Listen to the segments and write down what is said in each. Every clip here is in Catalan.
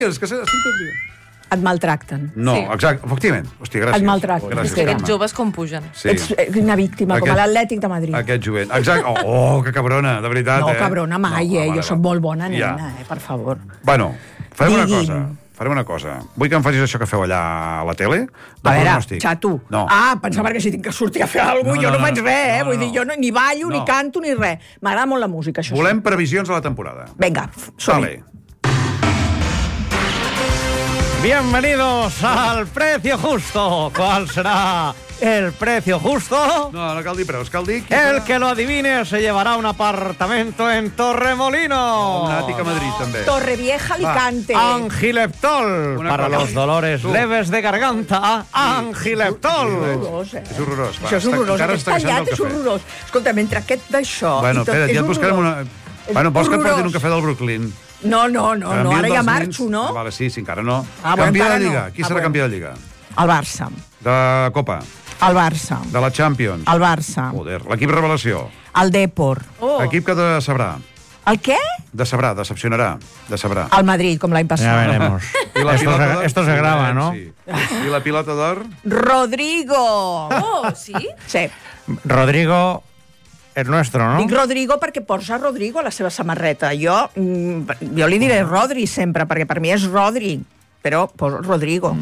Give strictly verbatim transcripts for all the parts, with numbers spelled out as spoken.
És que estic tot dia. Et maltracten. No, Sí. exacte, efectivament. Hòstia, gràcies. Et maltracten. Gràcies, És que aquests Carme. joves com pugen. Sí. Ets una víctima, com Aquest- a l'Atlètic de Madrid. Aquest jovent. Exacte. Oh, oh, que cabrona, de veritat, No, eh? cabrona, mai, No, eh? vale, Jo sóc va. molt bona Ja. nena, eh? Per favor. Bueno, farem una Digui'm. cosa. Farem una cosa. Vull que em facis això que feu allà a la tele. De A veure, pronòstic. xato. No. Ah, pensava que si tinc que sortir a fer alguna cosa, No, jo no, no, no, faig no. res, eh? No, Vull no. dir, jo no, ni ballo, No. ni canto, ni res. M'agrada molt la música, això Volem previsions a la temporada. sí. Vinga, som-hi. Vale. Bienvenidos al precio justo. ¿Cuál será el precio justo? No, no cal dir preus, cal dir... qui El farà- que lo adivine se llevará un apartamento en Torremolino. Un àtic a Madrid, també. Torrevieja, Alicante. Angileptol. Una Para cosa. los dolores Tu. leves de garganta. Angileptol. Horrorós, eh? És horrorós. Va, Això és està- horrorós, encara aquest està queixant tallat del és cafè. horrorós. Escolta, mentre aquest d'això... Bueno, i tot, espera, és ja et buscarem horrorós. una... Bueno, vols que et portin Horrorós. un cafè del Brooklyn? No, no, no, no, Envia ara un ja dels marxo, nens. no? Ah, vale, sí, sí, encara no. Ah, bueno, Campió de encara no. Lliga. Qui Ah, serà bueno. campió de Lliga? El Barça. De Copa. El Barça. De la Champions. El Barça. Joder, l'equip revelació. El Depor. Oh, Equip que decebrà. El què? Decebrà, decepcionarà. Decebrà. El Madrid, com l'any Ya passat. veremos. I la Esto pilota se, d'or? esto se graba, ¿no? Sí. I la pilota d'or? Rodrigo. oh, sí? Sí. Rodrigo es nuestro, ¿no? Dic Rodrigo perquè posa Rodrigo a la seva samarreta. Jo, mm, jo li diré Rodri sempre, perquè per mi és Rodri, però poso Rodrigo.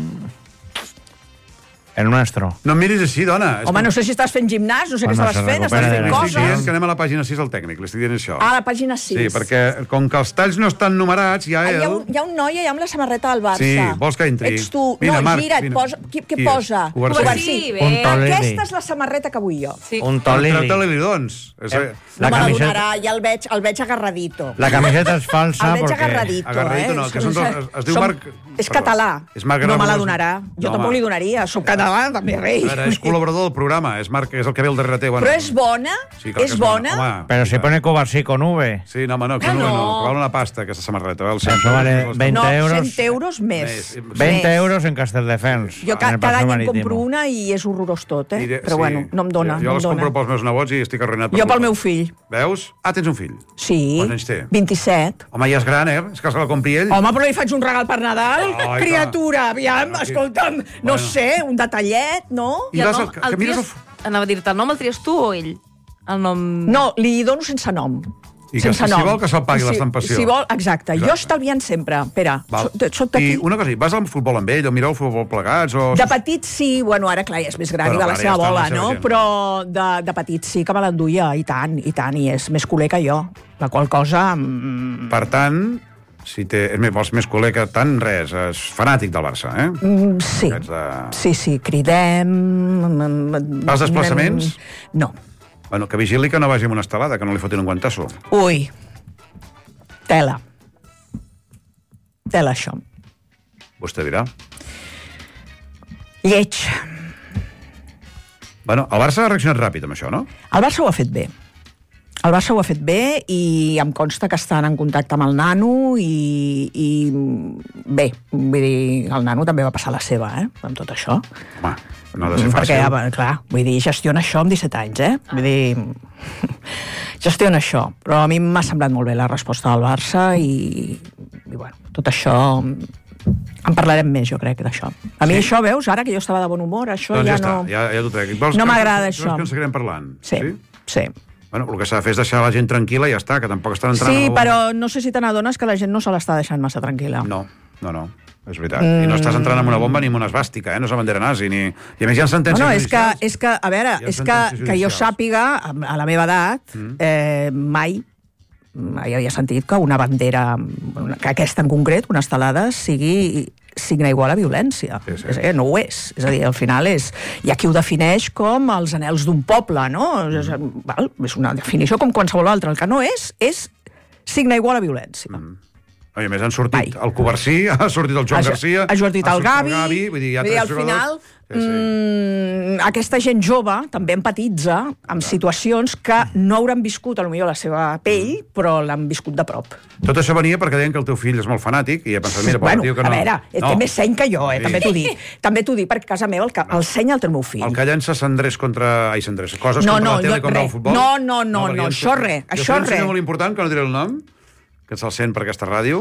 El nuestro. No em miris així, dona. És Home, com- no sé si estàs fent gimnàs, no sé Quan què no estaves se fent, recupera estàs de fent la Li estic coses. dient que anem a la pàgina sis al tècnic, li estic dient això. A la pàgina sis. Sí, perquè com que els talls no estan numerats, ja Ah, hi, ha ell... un, hi ha un noi allà amb la samarreta del Barça. Sí, vols que entri? Ets tu. Vine, no, Marc, gira't, vine. posa... Qui, què Qui és? posa? Covarsí. Covarsí, bé. Un tolili. Aquesta és la samarreta que vull jo. Sí. Un Tolili. tolili. Tracta-li, doncs. És, Eh, No La me la camiseta- donarà, ja el veig, el veig agarradito. La camiseta es falsa El veig porque... agarradito, Agarradito eh? no, que són dos- es- es diu Som- Marc- És perdó. català. És Marc No me la Garrafós. donarà. Jo No, tampoc home. li donaria. Soc català, també, rei. A veure, és col·laborador del programa, és Marc, és el que ve al darrere teu. Bueno, Però és bona? Sí, clar que és bona? Home, Pero si pone Covarsí con V. Sí, no, home, no, que Ah, no, no, no. que val una pasta, aquesta samarreta. Val, Això vale veinte No, euros. cent euros més. Més. veinte Més. euros en Castelldefels. Jo ca en el cada any Paseo en compro Marítimo. una i és horrorós tot, eh? I de- Però sí. bueno, no em dona. Jo, jo no em les dona. compro pels meus nebots i estic arruïnat. per Jo pel culpa. meu fill. Veus? Ah, tens un fill. Sí. Quants anys té? vint-i-set. Home, ja és gran, eh? És que se la compri ell. Home, però li faig un regal per Nadal? Ai, Criatura, aviam, Aquí. escolta'm, no Bueno. sé, un detallet, no? I I el vas nom, al- que el mires tries, el- anava a dir-te, el nom el tries tu o ell? El nom... No, li dono sense nom. I que sense si nom. vol que se'l pagui Si- l'estampació. Si vol, exacte. Exacte. Jo estalviant sempre. Espera, Val. soc, soc d'aquí. I una cosa, i vas al futbol amb ell o mireu el futbol plegats? O... De petit sí, bueno, ara clar, ja és més gran Bueno, i va la ara seva ja està amb la bola, seva no? gent. Però de, de petit sí que me l'enduia, i tant, i tant, i és més culer que jo. La qual cosa... Mm, Per tant, si té, és més, vols més culer que tant, res, és fanàtic del Barça, eh? mm, sí, Ets de... sí, sí, cridem... Vas desplaçaments? No. Bueno, que vigili que no vagi amb una estelada, que no li fotin un guantasso. Ui, tela. Tela, això. Vostè dirà. Lleig. Bueno, el Barça ha reaccionat ràpid amb això, no? El Barça ho ha fet bé. El Barça ho ha fet bé i em consta que estan en contacte amb el nano i, i bé, vull dir, el nano també va passar la seva, eh, amb tot això. Home, no ha de ser Perquè, fàcil. ja, clar, vull dir, gestiona això amb disset anys, eh? Vull dir, gestiona això. Però a mi m'ha semblat molt bé la resposta del Barça i, i bueno, tot això... En parlarem més, jo crec, d'això. A mi Sí? això, veus, ara que jo estava de bon humor, això Doncs ja, ja, està, no... ja, ja t'ho trec. Vols No que- m'agrada vols això. que en seguirem parlant? Sí, sí. Bueno, el que s'ha de fer és deixar la gent tranquil·la i ja està, que tampoc estan entrant... Sí, a la- però no sé si te n'adones que la gent no se l'està deixant massa tranquil·la. No, no, no, és veritat. Mm. I no estàs entrant amb una bomba ni amb una esvàstica, eh? No és la bandera nazi, ni... I a més hi ha sentències No, no, és que, judicials. és que, a veure, Hi ha és que, sentències que jo judicials. sàpiga, a a la meva edat, mm. eh, mai mai havia sentit que una bandera, una- que aquesta en concret, una estelada, sigui signe igual a violència. Sí, sí. És, eh, no ho és. És a dir, al final és... Hi ha qui ho defineix com els anhels d'un poble, no? És, val? És una definició com qualsevol altra. El que no és, és signe igual a violència. Mm. I a més han sortit Mai. el Covarsí, ha sortit el Joan Ha- Garcia... ha sortit el Gavi, Gavi, vull dir, hi ha vull dir, tres al jugadors... final, Sí, sí. mm, aquesta gent jove també empatitza amb situacions que no hauran viscut a lo millor la seva pell, però l'han viscut de prop. Tot això venia perquè deien que el teu fill és molt fanàtic i he pensat, mira, bueno, tio, que no... a veure, no. té més seny que jo, eh? Sí. també t'ho dic. També t'ho dic, perquè a casa meva el, que, el seny el té el meu fill. El que llança s'endrés contra... Ai, s'endrés. Coses No, contra no, la tele, jo- contra res. el futbol. No, no, no, perquè no, jo- això res, jo això sé un senyor res. molt important, que no diré el nom, que se'l sent per aquesta ràdio,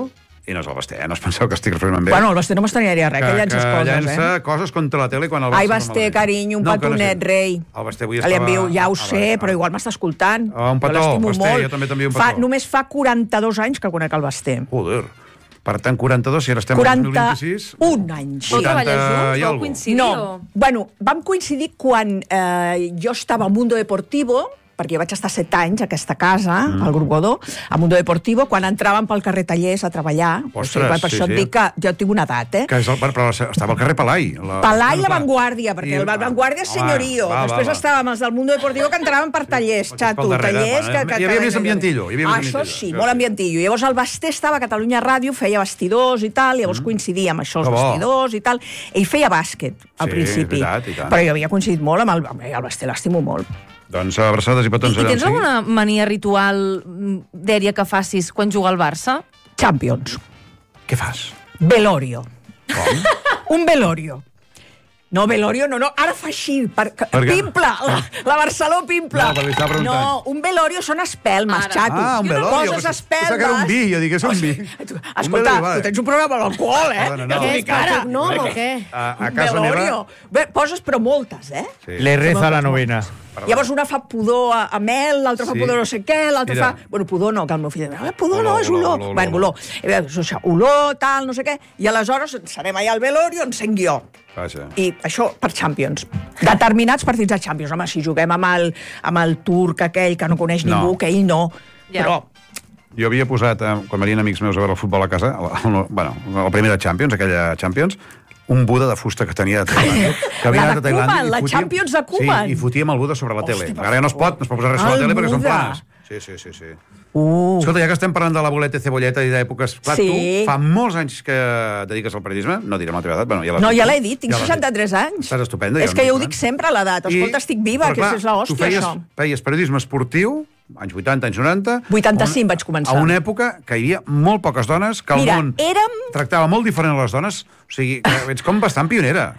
I no és el Basté, eh? No es penseu que estic referint amb ell. Bueno, el Basté no m'estranyaria res, que, que llences que coses, llença eh? coses contra la tele quan el Barça... Ai, Basté, carinyo, un no, petonet, no sé. rei. El Basté avui Li estava... envio, ja ho Ah, sé, vale, però igual m'està escoltant. Ah, un petó, Jo l'estimo Basté, molt. jo també t'envio un Fa, petó. només fa quaranta-dos anys que conec el Basté. Joder. Per tant, quaranta-dos, si ara estem al dos mil vint-i-sis... quaranta-un anys. Vau treballar vuitanta junts? i Vau algo. coincidir? No, o- bueno, vam coincidir quan eh, jo estava al Mundo Deportivo, perquè jo vaig estar set anys a aquesta casa, mm. al Grup Godó, a Mundo Deportivo, quan entràvem pel carrer Tallers a treballar. Ostres, per, per sí, això sí. et dic que jo tinc una edat, eh? Que és el, però estava al carrer Palai. La, Palai i La clar. Vanguardia, perquè I- el Vanguardia és Home, senyorio. va, va, Després va. estàvem els del Mundo Deportivo que entraven per Tallers, Pel xato, darrere, Tallers... bueno, Que, hi que, havia que- més ambientillo, hi havia més Això ambientillo, sí, això molt sí. ambientillo. Llavors el Basté estava a Catalunya Ràdio, feia vestidors i tal, llavors coincidíem això, els Que bo. vestidors i tal. Ell feia bàsquet, al Sí, principi. veritat, i tant. Però jo havia coincidit molt amb el, amb el Basté, l'estimo molt. Doncs abraçades i I, petons I allà on tens sigui. alguna mania ritual mm, dèria que facis quan juga al Barça? Champions. Què fas? Velorio. Com? Un velorio. No, velorio, no, no, ara fa així, per, Per què? pimple, la, la Barceló pimple. No, perquè estava preguntant. No, un velorio són espelmes, Ara. xato. Ah, un velorio. Poses Pensava espelmes. que era un vi, jo dic, és un vi. Tu, Un escolta, velorio, vale. tu tens un programa de l'alcohol, eh? Perdona, no. Ja t'ho Què dic és, ara. per cognom o què? A, a Un casa velorio. meva... Bé, poses, però moltes, eh? Sí. Le reza la novena. Llavors una fa pudor a, a mel, l'altra Sí. fa pudor no sé què, l'altra Mira. fa... Bueno, pudor no, que el meu fill... Eh, pudor no, Olor, és olor. olor, olor, Bueno, olor. olor. Eh, és això, olor, tal, no sé què. I aleshores serem allà al velorio, encenc jo. Vaja. I això per Champions. Determinats partits de Champions. Home, si juguem amb el, amb el turc aquell que no coneix No. ningú, que ell no. Ja. Però Jo havia posat, eh, quan venien amics meus a veure el futbol a casa, el, el, bueno, la primera Champions, aquella Champions, un Buda de fusta que tenia de Tailàndia. Que havia La anat de a Tailàndia Koeman, i la fotíem- Champions de Koeman. Sí, i fotíem el Buda sobre la tele. Hosti, per Ara ja no es pot, no es pot posar res sobre El la tele perquè són Buda. planes. Sí, sí, sí, sí. Uh, Escolta, ja que estem parlant de la boleta i cebolleta i d'èpoques... Clar, Sí. tu fa molts anys que dediques al periodisme, no direm la teva edat, bueno, ja l'has no, dit. ja l'he dit, tinc Ja l'has dit. seixanta-tres anys. Estàs estupenda. És ja que ho jo ho dic dic sempre a l'edat. Escolta, estic viva, però que clar, és l'hòstia, tu feies, això. feies periodisme esportiu, anys vuitanta, anys noranta... vuitanta-cinc a una- vaig començar. A una època que hi havia molt poques dones, que el Mira, món érem- tractava molt diferent a les dones. O sigui, que ets com bastant pionera.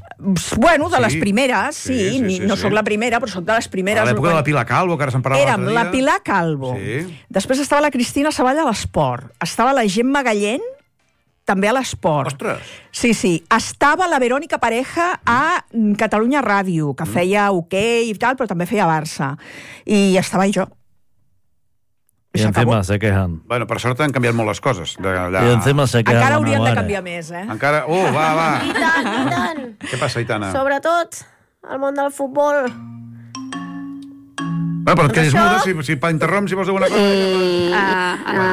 Bueno, de Sí. les primeres, sí. Sí, sí, ni- sí, no sí. sóc la primera, però sóc de les A primeres. l'època de la Pilar Calvo, que ara se'n parlava Érem l'altre la dia. Pilar Calvo. Sí. Després estava la Cristina Savall a l'esport. Estava la Gemma Gallent, també a l'esport. Ostres. Sí, sí. Estava la Verònica Pareja a mm, Catalunya Ràdio, que feia hoquei i tal, però també feia Barça. I estava jo. Y s'acabó. encima se quejan. Bueno, per sort han canviat molt les coses. De, de... Y encima se quejan. Encara cuando haurien de muere. canviar més, eh? Encara... Oh, va, va. I tant, i tant. Què passa, Aitana? Sobretot el món del futbol. Bueno, però et quedis Això- muda, si, si pa interromps, si vols alguna cosa... Ah, Bueno,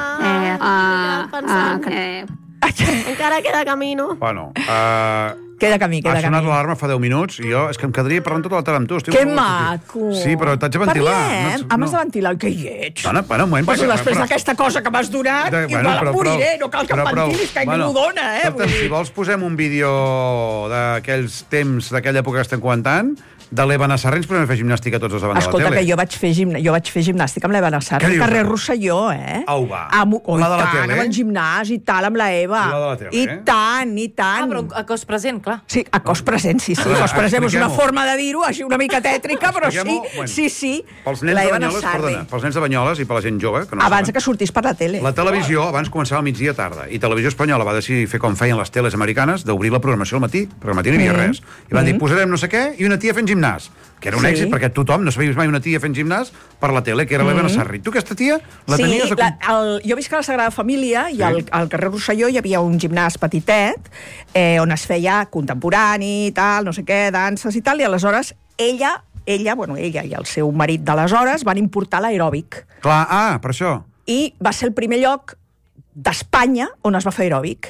Ah, ah, pensant. ah, eh, Encara queda camino. bueno uh, Queda camí, queda ha sonat camí. l'alarma fa deu minuts i jo és que em quedaria parlant tota la tarda amb tu. Estic Que molt- maco! Sí, però t'haig de ventilar. Parlem. No, Ah, m'has de ventilar, que lleig. Dona, bueno, un moment. Poso perquè- després però- d'aquesta cosa que m'has donat, De- igual bueno, em moriré, no cal que em però prou. ventilis, que Bueno, ningú dona, eh? escolta, Vull dir- si vols posem un vídeo d'aquells temps, d'aquella època que estem comentant, de l'Eva Nassarri, ens podem fer gimnàstica tots dos davant Escolta, de la que tele. jo vaig fer, gimna... jo vaig fer gimnàstica amb l'Eva Què Nassarri, dius, al carrer ara? Rosselló, eh? Au, va. Amb... Oh, La de i la tant, tele, amb eh? el gimnàs i tal, amb la Eva. I la de la tele, I eh? tant, i Ah, tant. però a cos present, clar. Sí, a cos present, sí, sí. A veure, A cos present és una expliquem-ho. forma de dir-ho, així una mica tètrica, però sí, Expliquem-ho, bueno, sí, sí. Pels nens La de Eva Banyoles, Nassarri. perdona, pels nens de Banyoles i per la gent jove, que no Abans saben. que sortís per la tele. La televisió abans començava al migdia tarda i Televisió Espanyola va decidir fer com feien les teles americanes, d'obrir la programació al matí, perquè al matí no hi havia Mm. res. I van dir, posarem no sé què i una tia fent gimnàs, que era un Sí. èxit perquè tothom, no s'havia vist mai una tia fent gimnàs per la tele, que era l'Eva Nassarri. Tu aquesta tia la sí, tenies... De... la, el, jo visc a la Sagrada Família i al, al carrer Rosselló hi havia un gimnàs petitet eh, on es feia contemporani, tal, no sé què, danses i tal, i aleshores ella, ella, bueno, ella i el seu marit d'aleshores van importar l'aeròbic. Clar, ah, per això. I va ser el primer lloc d'Espanya on es va fer aeròbic.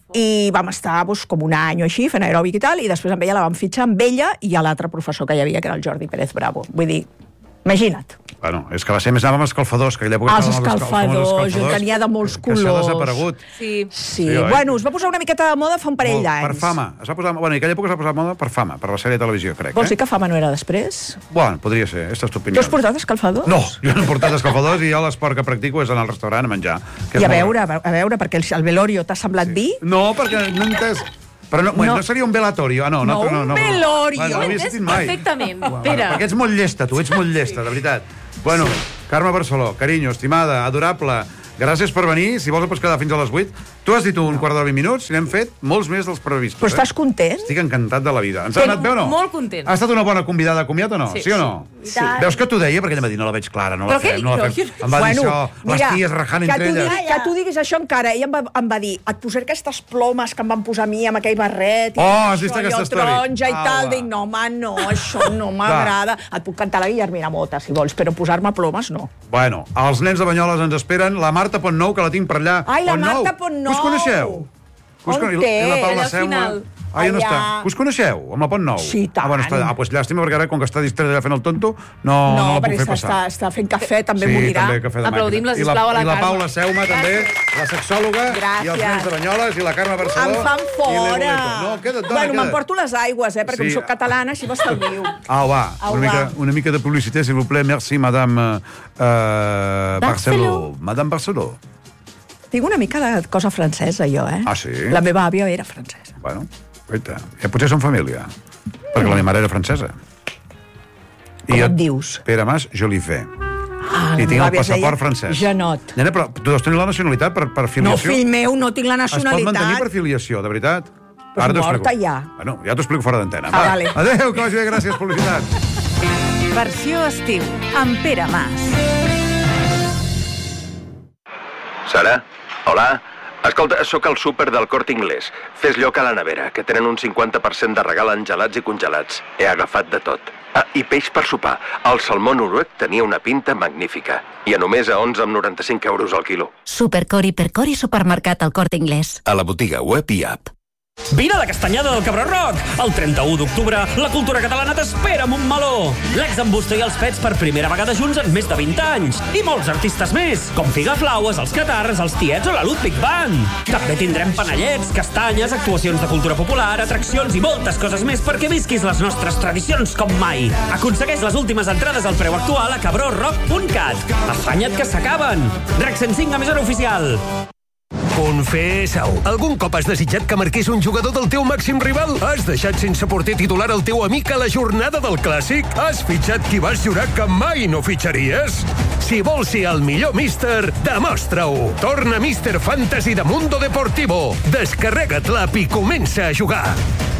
I vam estar doncs, com un any o així fent aeròbic i tal, i després amb ella la vam fitxar amb ella i a l'altre professor que hi havia, que era el Jordi Pérez Bravo. Vull dir, imagina't. Bueno, és que va ser més anàvem amb escalfadors, que aquella època Els estàvem amb escalfadors, famosos jo tenia de molts que això ha colors. desaparegut. Sí. Sí, Sí, oi? bueno, es va posar una miqueta de moda fa un parell Molt, d'anys. per fama. Es va posar, bueno, en aquella època es va posar de moda per fama, per la sèrie de televisió, crec. Vols eh? dir que fama no era després? Bueno, podria ser, aquesta és tu Tu opinió. has portat escalfadors? No, jo no he portat escalfadors i jo l'esport que practico és anar al restaurant a menjar. que és I a molt veure, a veure, perquè el, el velorio t'ha semblat vi? No, perquè no he entès... Però no, bueno, No. no seria un velatorio. Ah, no, No, no, no, un no, velorio. Bueno, no havia És sentit mai. perfectament, Bueno, Pere. perquè ets molt llesta, tu, ets molt llesta, de veritat. Bueno, Carme Barceló, carinyo, estimada, adorable, gràcies per venir. Si vols, pots quedar fins a les vuit. Tu has dit un quart d'hora, vint minuts, i n'hem fet molts més dels previstos. Però estàs content? Estic encantat de la vida. Ens ha anat bé o no? Molt content. Ha estat una bona convidada de comiat o no? Sí, sí o no? sí. Veus que t'ho deia? Perquè ella va dir, no la veig clara, no la Però fem, què? no la No, fem. jo- Em va dir Bueno, això, les mira, ties rajant que entre tu elles. diguis- Que tu diguis això encara. Ella em va, em va dir, et posaré aquestes plomes que em van posar a mi amb aquell barret. I Oh, has vist això, aquesta i el story? taronja i Ah, tal. va. Dic, no, home, no, això no m'agrada. Et puc cantar la Guillermina Mota, si vols, però posar-me plomes, no. Bueno, els nens de Banyoles ens esperen. La Marta Pontnou, que la tinc per allà. Ai, la Pontnou. Marta Pontnou. Us coneixeu? Us On con- i- té? I la Paula Allà al Seua. final. Ah, ja no Allà. està. Us coneixeu, amb la Pontnou? Sí, tant. Ah, bueno, està, ah, doncs llàstima, perquè ara, com que està distreta allà fent el tonto, no, no, No, la puc perquè fer està, passar. està, està fent cafè, també sí, m'ho dirà. també cafè de Aplaudim-la, màquina. I la, sisplau, a la I la Carme. Paula Seuma, també, la sexòloga, Gràcies. i els nens de Banyoles, i la Carme Barceló. Em fan i fora. l'Eboleta. No, queda't, dona, bueno, queda't. m'emporto les aigües, eh, perquè Sí. com soc catalana, així m'estalvio. Au, va, Au, una, mica, va. una mica de publicitat, s'il vous plaît. Merci, madame euh, Barceló. Madame Barceló. Tinc una mica de cosa francesa, jo, eh? Ah, sí? La meva àvia era francesa. Bueno, guaita, ja potser som família. Perquè la meva mare era francesa. Com jo- et dius? Pere Mas Jolifé. Ah, I la tinc meva el àvia es deia passaport francès. Janot. Nena, però tu deus tenir la nacionalitat per, per No, filiació? fill meu, no tinc la Es pot mantenir nacionalitat. per filiació, de veritat? Però t'ho morta explico. ja. Bueno, ja t'ho explico fora d'antena. Ah, Va, vale. Adéu, que vagi bé, gràcies, publicitat. Versió estiu, amb Pere Mas. Sara? Hola? Escolta, sóc al súper del Corte Inglés. Fes lloc a la nevera, que tenen un cinquanta per cent de regal en gelats i congelats. He agafat de tot. Ah, i peix per sopar. El salmó noruec tenia una pinta magnífica. I a només a onze coma noranta-cinc euros al quilo. Supercor, Hipercor i Supermercat al Corte Inglés. A la botiga web i app. Vine a la Castanyada del Cabró Rock! El trenta-u d'octubre, la cultura catalana t'espera amb un meló! L'ex en Busto i els Pets per primera vegada junts en més de vint anys. I molts artistes més, com Figaflaues, els Catars, els Tiets o la Ludwig Band. També tindrem panellets, castanyes, actuacions de cultura popular, atraccions i moltes coses més perquè visquis les nostres tradicions com mai. Aconsegueix les últimes entrades al preu actual a cabró rock punt cat. Afanya't que s'acaben! Rec cent cinc, emissora oficial. Confessa-ho. Algun cop has desitjat que marqués un jugador del teu màxim rival? Has deixat sense porter titular el teu amic a la jornada del Clàssic? Has fitxat qui vas jurar que mai no fitxaries? Si vols ser el millor míster, demostra-ho. Torna Míster Fantasy de Mundo Deportivo. Descarrega't l'app i comença a jugar.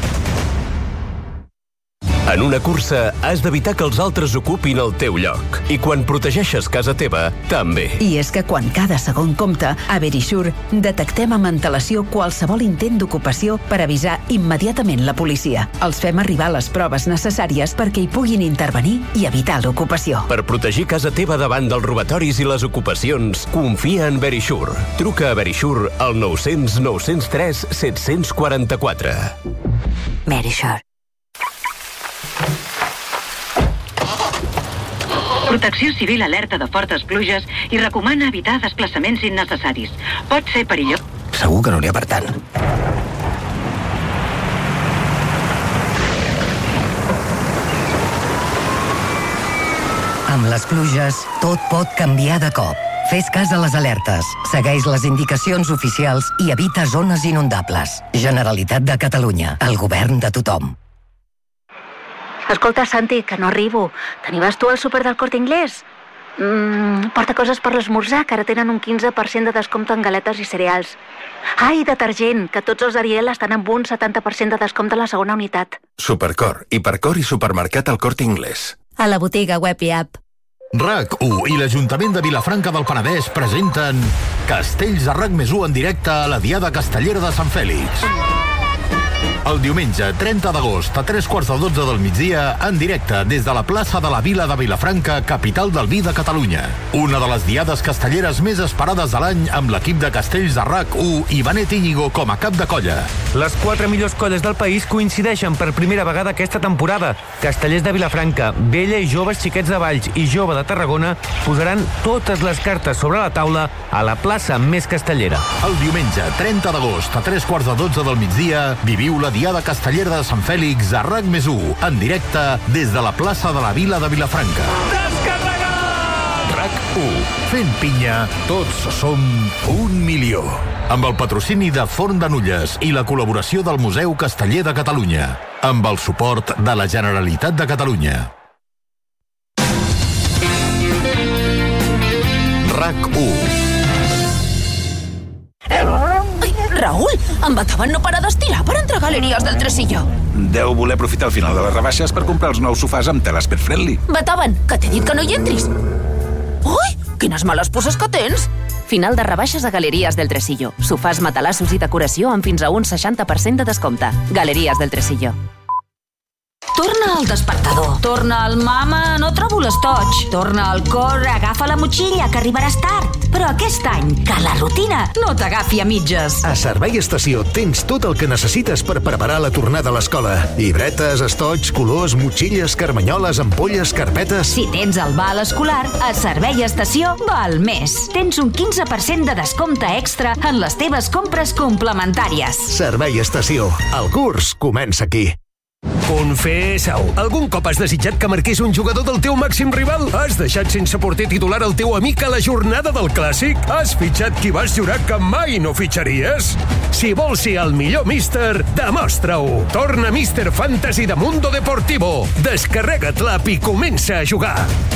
En una cursa, has d'evitar que els altres ocupin el teu lloc. I quan protegeixes casa teva, també. I és que quan cada segon compta, a Verisure detectem amb antelació qualsevol intent d'ocupació per avisar immediatament la policia. Els fem arribar les proves necessàries perquè hi puguin intervenir i evitar l'ocupació. Per protegir casa teva davant dels robatoris i les ocupacions, confia en Verisure. Truca a Verisure al nou cents nou cents tres set cents quaranta-quatre. Verisure. Protecció Civil alerta de fortes pluges i recomana evitar desplaçaments innecessaris. Pot ser perillós. Segur que no n'hi ha per tant. Amb les pluges, tot pot canviar de cop. Fes cas a les alertes, segueix les indicacions oficials i evita zones inundables. Generalitat de Catalunya, el govern de tothom. Escolta, Santi, que no arribo. Te n'hi vas tu al súper del Corte Inglés? Mm, porta coses per l'esmorzar, que ara tenen un quinze per cent de descompte en galetes i cereals. Ai, detergent, que tots els Ariel estan amb un setanta per cent de descompte a la segona unitat. Supercor, Hipercor i Supermercat al Corte Inglés. A la botiga web i app. RAC u i l'Ajuntament de Vilafranca del Penedès presenten Castells de RAC més u en directe a la Diada Castellera de Sant Fèlix. El diumenge trenta d'agost a tres quarts de dotze del migdia, en directe des de la plaça de la Vila de Vilafranca, capital del vi de Catalunya. Una de les diades castelleres més esperades de l'any amb l'equip de Castells de RAC u i Benet Íñigo com a cap de colla. Les quatre millors colles del país coincideixen per primera vegada aquesta temporada. Castellers de Vilafranca, Vella i Joves Xiquets de Valls i Jove de Tarragona posaran totes les cartes sobre la taula a la plaça més castellera. El diumenge trenta d'agost a tres quarts de dotze del migdia, viviu la Diada Castellera de Sant Fèlix a RAC més u, en directe des de la plaça de la Vila de Vilafranca. RAC u. Fent pinya, tots som un milió. Amb el patrocini de Forn de Nulles i la col·laboració del Museu Casteller de Catalunya. Amb el suport de la Generalitat de Catalunya. RAC u. Ai, Raül, en Beethoven no para d'estirar per entrar a Galeries del Tresillo. Deu voler aprofitar el final de les rebaixes per comprar els nous sofàs amb teles pet friendly. Beethoven, que t'he dit que no hi entris. Ui, quines males pusses que tens. Final de rebaixes a Galeries del Tresillo. Sofàs, matalassos i decoració amb fins a un seixanta per cent de descompte. Galeries del Tresillo. Torna al despertador. Torna al mama, no trobo l'estoig. Torna al cor, agafa la motxilla, que arribaràs tard. Però aquest any, que la rutina no t'agafi a mitges. A Servei Estació tens tot el que necessites per preparar la tornada a l'escola. Llibretes, estoigs, colors, motxilles, carmanyoles, ampolles, carpetes... Si tens el val escolar, a Servei Estació val més. Tens un quinze per cent de descompte extra en les teves compres complementàries. Servei Estació. El curs comença aquí. Confessa-ho. Algun cop has desitjat que marqués un jugador del teu màxim rival? Has deixat sense porter titular el teu amic a la jornada del Clàssic? Has fitxat qui vas jurar que mai no fitxaries? Si vols ser el millor míster, demostra-ho. Torna Míster Fantasy de Mundo Deportivo. Descarrega't l'app i comença a jugar.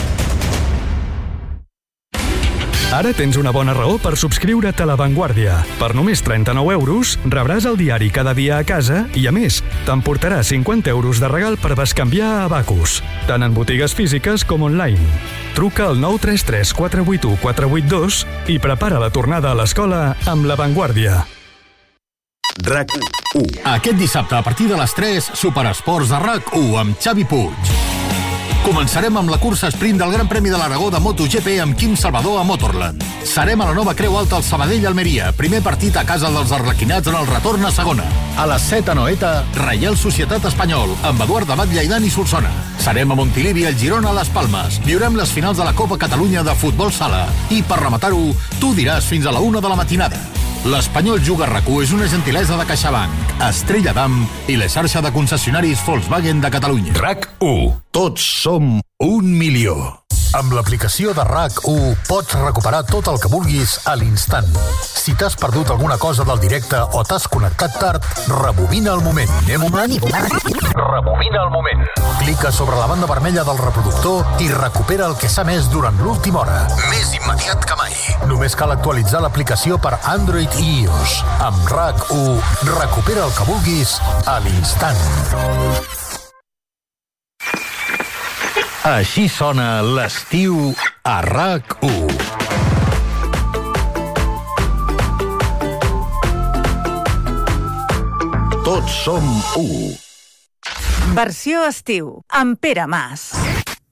Ara tens una bona raó per subscriure't a La Vanguardia. Per només trenta-nou euros rebràs el diari cada dia a casa i, a més, t'emportarà cinquanta euros de regal per bescanviar a Abacus, tant en botigues físiques com online. Truca al nou tres tres quatre vuit u quatre vuit dos i prepara la tornada a l'escola amb La Vanguardia. RAC u. Aquest dissabte, a partir de les tres, Superesports de RAC u amb Xavi Puig. Començarem amb la cursa sprint del Gran Premi de l'Aragó de MotoGP amb Quim Salvador a Motorland. Serem a la nova Creu Alta al Sabadell-Almeria, primer partit a casa dels arlequinats en el retorn a segona. A les set a Noeta, Reial Societat Espanyol, amb Eduard Abatlle i Dani Solsona. Serem a Montilivi, al Girona, a Les Palmes. Viurem les finals de la Copa Catalunya de Futbol Sala. I per rematar-ho, tu diràs fins a la una de la matinada. L'Espanyol Juga RAC u és una gentilesa de CaixaBank, Estrella Damm i la xarxa de concessionaris Volkswagen de Catalunya. RAC u. Tots som un milió. Amb l'aplicació de RAC u pots recuperar tot el que vulguis a l'instant. Si t'has perdut alguna cosa del directe o t'has connectat tard, rebobina el moment. Rebobina el moment. Clica sobre la banda vermella del reproductor i recupera el que s'ha emès durant l'última hora. Més immediat que mai. Només cal actualitzar l'aplicació per Android i iOS. Amb RAC u, recupera el que vulguis a l'instant. Així sona l'estiu a RAC u. Tots som u. Versió estiu, amb Pere Mas.